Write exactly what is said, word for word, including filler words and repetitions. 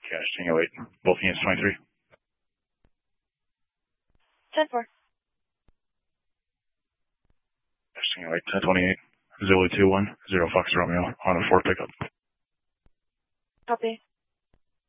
Cash Tango eight. Both units twenty-three. ten four. Cash Tango eight, ten twenty-eight. Zulu two one, zero Fox Romeo on a four pickup. Copy.